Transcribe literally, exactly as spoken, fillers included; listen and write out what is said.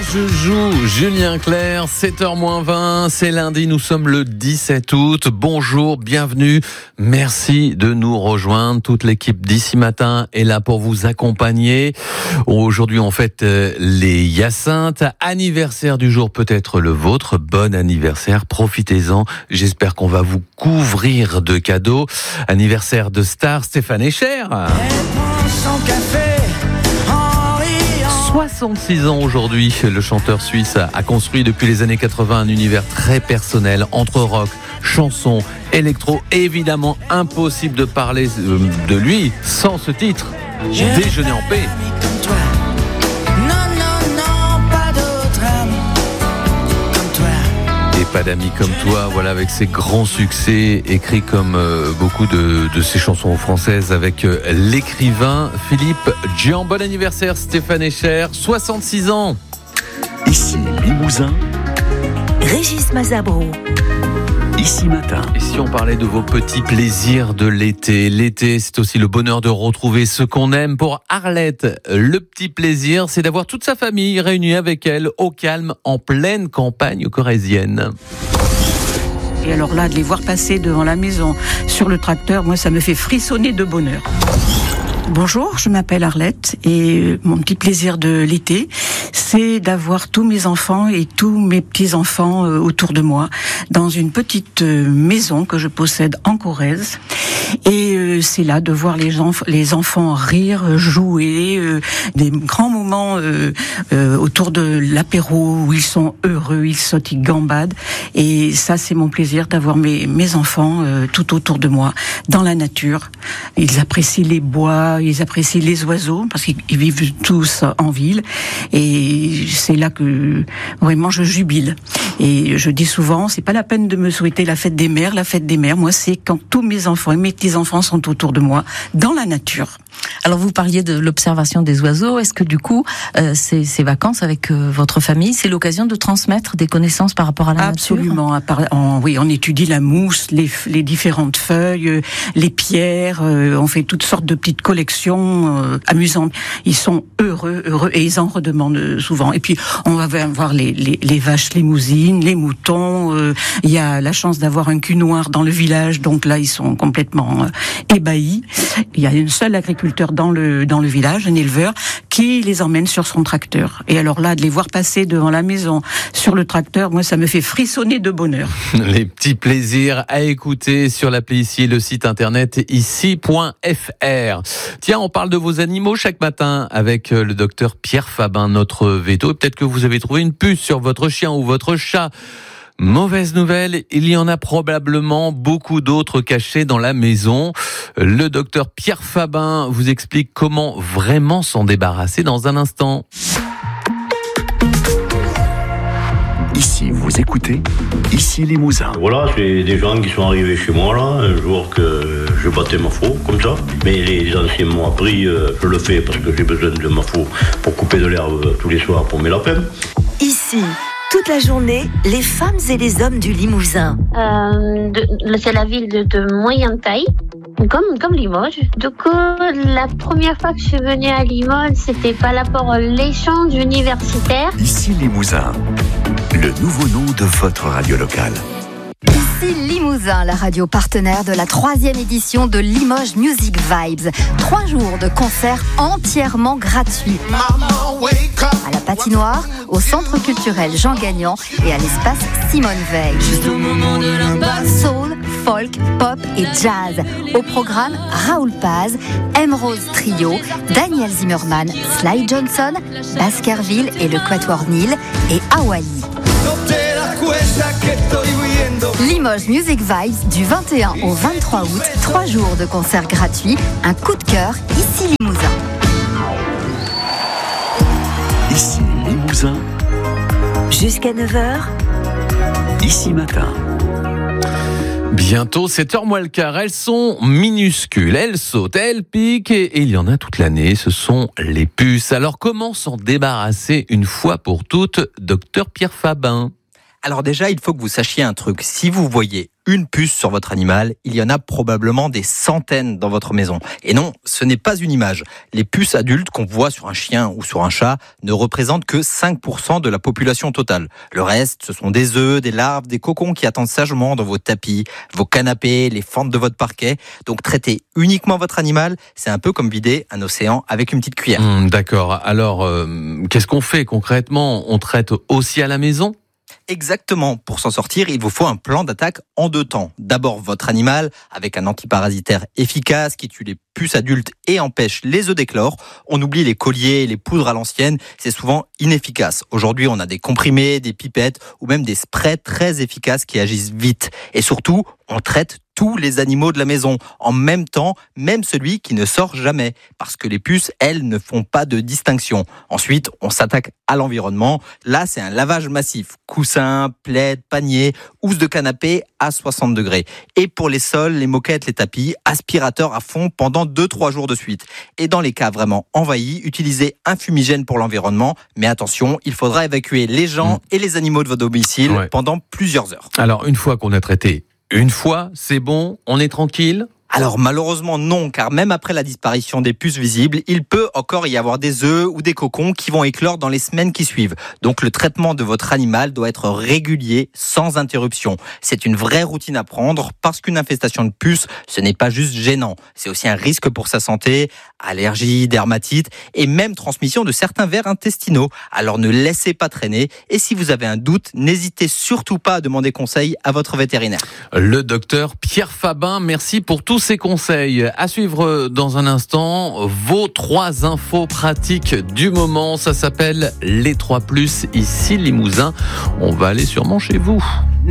je joue Julien Clerc, sept heures moins vingt, c'est lundi, nous sommes le dix-sept août. Bonjour, bienvenue, merci de nous rejoindre. Toute l'équipe d'Ici Matin est là pour vous accompagner. Aujourd'hui, on fête les Hyacinthes. Anniversaire du jour, peut-être le vôtre. Bon anniversaire, profitez-en. J'espère qu'on va vous couvrir de cadeaux. Anniversaire de star Stéphane Echer. soixante-six ans aujourd'hui, le chanteur suisse a construit depuis les années quatre-vingts un univers très personnel entre rock, chansons, électro. Évidemment, impossible de parler de lui sans ce titre, Déjeuner en paix. Et pas d'amis comme toi, voilà, avec ses grands succès écrits comme euh, beaucoup de, de ses chansons françaises avec euh, l'écrivain Philippe Djian. Bon anniversaire Stéphane Echer, soixante-six ans. Ici Limousin, Régis Mazabro. Ici Matin. Et si on parlait de vos petits plaisirs de l'été? L'été, c'est aussi le bonheur de retrouver ce qu'on aime. Pour Arlette, le petit plaisir, c'est d'avoir toute sa famille réunie avec elle au calme, en pleine campagne corrézienne. Et alors là, de les voir passer devant la maison sur le tracteur, moi, ça me fait frissonner de bonheur. Bonjour, je m'appelle Arlette et mon petit plaisir de l'été, c'est d'avoir tous mes enfants et tous mes petits-enfants autour de moi dans une petite maison que je possède en Corrèze. Et c'est là de voir les, enf- les enfants rire, jouer, euh, des grands moments euh, euh, autour de l'apéro où ils sont heureux, ils sautent, ils gambadent. Et ça, c'est mon plaisir d'avoir mes, mes enfants euh, tout autour de moi, dans la nature. Ils apprécient les bois, ils apprécient les oiseaux, parce qu'ils vivent tous en ville. Et c'est là que vraiment je jubile. Et je dis souvent, c'est pas la peine de me souhaiter la fête des mères. La fête des mères, moi, c'est quand tous mes enfants et mes petits-enfants sont autour de moi, dans la nature. Alors vous parliez de l'observation des oiseaux. Est-ce que du coup, euh, ces, ces vacances avec euh, votre famille, c'est l'occasion de transmettre des connaissances par rapport à la Absolument, nature? Absolument. Oui, on étudie la mousse, les, les différentes feuilles, euh, les pierres. Euh, on fait toutes sortes de petites collections euh, amusantes. Ils sont heureux, heureux, et ils en redemandent souvent. Et puis on va voir les, les, les vaches limousines, les moutons. Euh, il y a la chance d'avoir un cul noir dans le village, donc là ils sont complètement euh, ébahis. Il y a une seule agriculteur dans le dans le village, un éleveur, qui les emmène sur son tracteur. Et alors là, de les voir passer devant la maison sur le tracteur, moi, ça me fait frissonner de bonheur. Les petits plaisirs à écouter sur l'appli ici, le site internet ici point f r. Tiens, on parle de vos animaux chaque matin avec le docteur Pierre Fabin, notre veto. Peut-être que vous avez trouvé une puce sur votre chien ou votre chat. Mauvaise nouvelle, il y en a probablement beaucoup d'autres cachés dans la maison. Le docteur Pierre Fabin vous explique comment vraiment s'en débarrasser dans un instant. Ici, vous écoutez, ici Limousin. Voilà, c'est des gens qui sont arrivés chez moi, là, un jour que je battais ma faux, comme ça. Mais les anciens m'ont appris, euh, je le fais parce que j'ai besoin de ma faux pour couper de l'herbe tous les soirs pour mes lapins. Ici, toute la journée, les femmes et les hommes du Limousin. Euh, de, c'est la ville de, de moyenne taille, comme, comme Limoges. Du coup, la première fois que je suis venue à Limoges, c'était par rapport à l'échange universitaire. Ici Limousin, le nouveau nom de votre radio locale. Ici Limousin, la radio partenaire de la troisième édition de Limoges Music Vibes. Trois jours de concerts entièrement gratuits. À la patinoire, au centre culturel Jean Gagnon et à l'espace Simone Veil. Soul, folk, pop et jazz. Au programme, Raoul Paz, M. Rose Trio, Daniel Zimmerman, Sly Johnson, Baskerville et le Quatuor Nil et Hawaii. Limoges Music Vibes du vingt et un au vingt-trois août, trois jours de concerts gratuits, un coup de cœur ici Limousin. Ici Limousin, jusqu'à neuf heures, Ici Matin. Bientôt sept heures moins le quart, elles sont minuscules, elles sautent, elles piquent et, et il y en a toute l'année, ce sont les puces. Alors comment s'en débarrasser une fois pour toutes, docteur Pierre Fabin? Alors déjà, il faut que vous sachiez un truc. Si vous voyez une puce sur votre animal, il y en a probablement des centaines dans votre maison. Et non, ce n'est pas une image. Les puces adultes qu'on voit sur un chien ou sur un chat ne représentent que cinq pour cent de la population totale. Le reste, ce sont des œufs, des larves, des cocons qui attendent sagement dans vos tapis, vos canapés, les fentes de votre parquet. Donc traiter uniquement votre animal, c'est un peu comme vider un océan avec une petite cuillère. Mmh, d'accord. Alors, euh, qu'est-ce qu'on fait concrètement ? On traite aussi à la maison ? Exactement. Pour s'en sortir, il vous faut un plan d'attaque en deux temps. D'abord, votre animal, avec un antiparasitaire efficace qui tue les puces adultes et empêche les œufs d'éclore. On oublie les colliers et les poudres à l'ancienne, c'est souvent inefficace. Aujourd'hui, on a des comprimés, des pipettes ou même des sprays très efficaces qui agissent vite. Et surtout, on traite tous les animaux de la maison, en même temps, même celui qui ne sort jamais, parce que les puces, elles, ne font pas de distinction. Ensuite, on s'attaque à l'environnement. Là, c'est un lavage massif. Coussins, plaids, paniers, housse de canapé à soixante degrés. Et pour les sols, les moquettes, les tapis, aspirateur à fond pendant deux trois jours de suite. Et dans les cas vraiment envahis, utilisez un fumigène pour l'environnement. Mais attention, il faudra évacuer les gens mmh. et les animaux de votre domicile ouais. pendant plusieurs heures. Alors, une fois qu'on a traité une fois, c'est bon, on est tranquille ? Alors malheureusement non, car même après la disparition des puces visibles, il peut encore y avoir des œufs ou des cocons qui vont éclore dans les semaines qui suivent. Donc le traitement de votre animal doit être régulier, sans interruption. C'est une vraie routine à prendre, parce qu'une infestation de puces, ce n'est pas juste gênant. C'est aussi un risque pour sa santé, allergies, dermatites et même transmission de certains vers intestinaux. Alors ne laissez pas traîner, et si vous avez un doute, n'hésitez surtout pas à demander conseil à votre vétérinaire. Le docteur Pierre Fabin, merci pour tout ces conseils. À suivre dans un instant, vos trois infos pratiques du moment. Ça s'appelle les trois plus ici Limousin. On va aller sûrement chez vous.